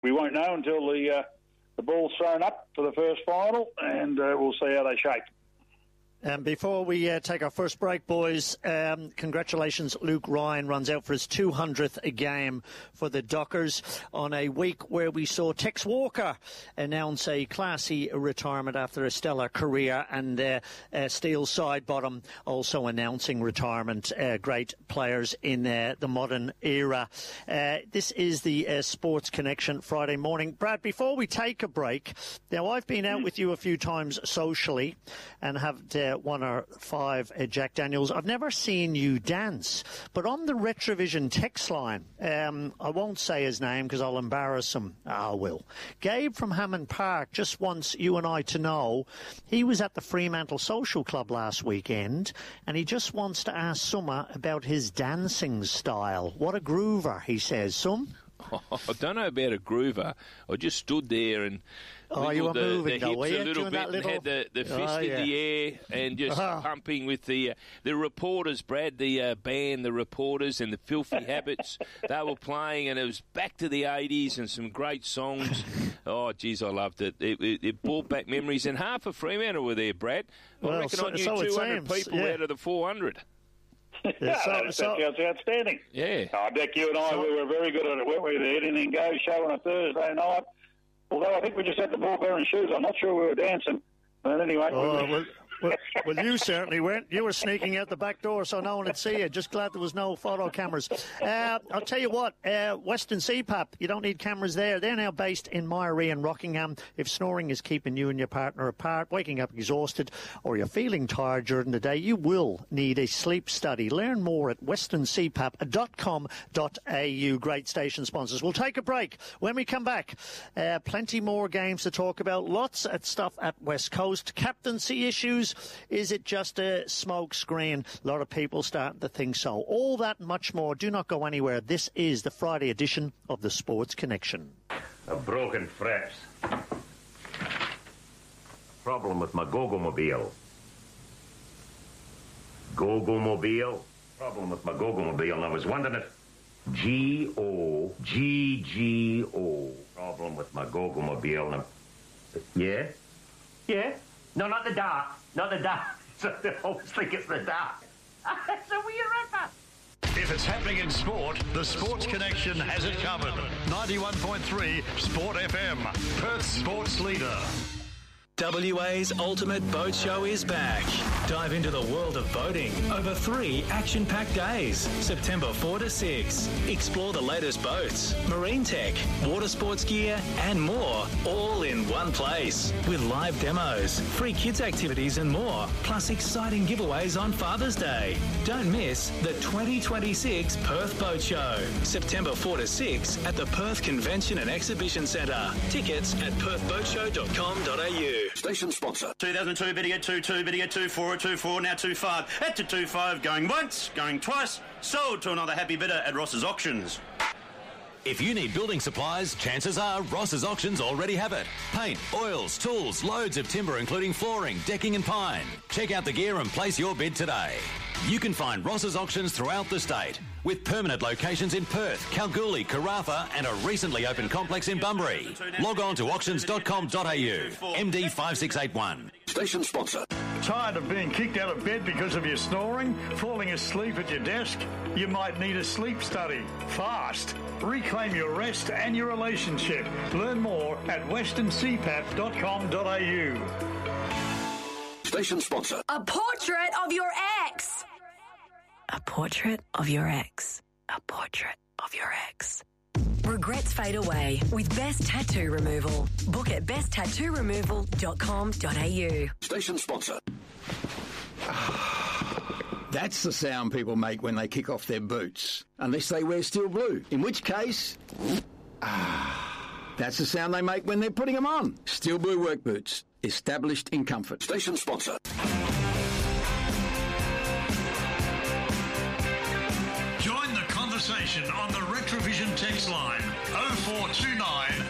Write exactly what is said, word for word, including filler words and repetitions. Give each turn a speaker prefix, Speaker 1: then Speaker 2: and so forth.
Speaker 1: we won't know until the uh, the ball's thrown up for the first final, and uh, we'll see how they shape.
Speaker 2: And before we uh, take our first break, boys, um, congratulations, Luke Ryan runs out for his two hundredth game for the Dockers on a week where we saw Tex Walker announce a classy retirement after a stellar career, and uh, uh, Steele Sidebottom also announcing retirement. Uh, great players in uh, the modern era. Uh, this is the uh, Sports Connection Friday morning. Brad, before we take a break, now I've been out with you a few times socially and have uh, one or five uh, Jack Daniels. I've never seen you dance, but on the Retrovision text line, um, I won't say his name because I'll embarrass him. I will. Gabe from Hammond Park just wants you and I to know he was at the Fremantle Social Club last weekend, and he just wants to ask Summer about his dancing style. What a groover, he says. Sum?
Speaker 3: Oh, I don't know about a groover. I just stood there and
Speaker 2: oh, you were
Speaker 3: the,
Speaker 2: moving,
Speaker 3: the
Speaker 2: though,
Speaker 3: hips
Speaker 2: were you?
Speaker 3: a little
Speaker 2: Doing
Speaker 3: bit
Speaker 2: that little...
Speaker 3: and had the, the fist
Speaker 2: oh,
Speaker 3: in
Speaker 2: yeah.
Speaker 3: the air and just
Speaker 2: uh-huh.
Speaker 3: pumping with the uh, the reporters, Brad, the uh, band, the reporters and the Filthy Habits. They were playing, and it was back to the eighties and some great songs. Oh, geez, I loved it. It, it, it brought back memories, and half of Fremantle were there, Brad. I
Speaker 2: well,
Speaker 3: reckon
Speaker 2: so,
Speaker 3: I knew
Speaker 2: so
Speaker 3: two hundred
Speaker 2: seems,
Speaker 3: people
Speaker 2: yeah.
Speaker 3: out of the four hundred.
Speaker 1: Yeah,
Speaker 2: yeah, so,
Speaker 1: that,
Speaker 2: so,
Speaker 1: that sounds outstanding.
Speaker 3: Yeah.
Speaker 1: I bet you and I, we were very good at it, weren't we? The Anything Goes show on a Thursday night. Although I think we just had the ball bearing shoes. I'm not sure we were dancing. But anyway.
Speaker 2: Oh,
Speaker 1: we
Speaker 2: well, well, well, you certainly weren't. You were sneaking out the back door so no one would see you. Just glad there was no photo cameras. Uh, I'll tell you what, uh, Western C PAP, you don't need cameras there. They're now based in Myree and Rockingham. If snoring is keeping you and your partner apart, waking up exhausted, or you're feeling tired during the day, you will need a sleep study. Learn more at western c pap dot com dot a u. Great station sponsors. We'll take a break. When we come back, uh, plenty more games to talk about. Lots of stuff at West Coast. Captaincy issues. Is it just a smoke screen? A lot of people starting to think so. All that and much more. Do not go anywhere. This is the Friday edition of the Sports Connection.
Speaker 4: A broken fraps. Problem with my Gogomobile. Gogomobile? Problem with my Gogomobile. And I was wondering if G O G G O. Problem with my Gogomobile. And yeah? Yeah? No, not the dark. Not the dark. I always think it's the dark. It's a weird rapper.
Speaker 5: If it's happening in sport, the Sports Connection has it covered. ninety-one point three Sport F M, Perth sports leader.
Speaker 6: W A's Ultimate Boat Show is back. Dive into the world of boating over three action-packed days, September fourth to sixth. Explore the latest boats, marine tech, water sports gear, and more, all in one place. With live demos, free kids activities and more, plus exciting giveaways on Father's Day. Don't miss the twenty twenty-six Perth Boat Show, September fourth to sixth at the Perth Convention and Exhibition Centre. Tickets at perth boat show dot com dot a u.
Speaker 7: Station sponsor.
Speaker 8: two thousand two, better get two two, better get two four, two four, now two five. At to two five, going once, going twice. Sold to another happy bidder at Ross's Auctions.
Speaker 9: If you need building supplies, chances are Ross's Auctions already have it. Paint, oils, tools, loads of timber including flooring, decking and pine. Check out the gear and place your bid today. You can find Ross's Auctions throughout the state, with permanent locations in Perth, Kalgoorlie, Carafa and a recently opened complex in Bunbury. Log on to auctions dot com dot a u. M D five six eight one.
Speaker 7: Station sponsor.
Speaker 5: Tired of being kicked out of bed because of your snoring? Falling asleep at your desk? You might need a sleep study. Fast. Reclaim your rest and your relationship. Learn more at western c pap dot com dot a u.
Speaker 7: Station sponsor.
Speaker 10: A portrait of your ex. A portrait of your ex. A portrait of your ex. Regrets fade away with Best Tattoo Removal. Book at best tattoo removal dot com dot a u.
Speaker 7: Station sponsor.
Speaker 11: That's the sound people make when they kick off their boots. Unless they wear steel blue. In which case... Ah, that's the sound they make when they're putting them on. Steel blue work boots. Established in comfort.
Speaker 7: Station sponsor.
Speaker 5: Join the conversation on the Retrovision text line oh four two nine,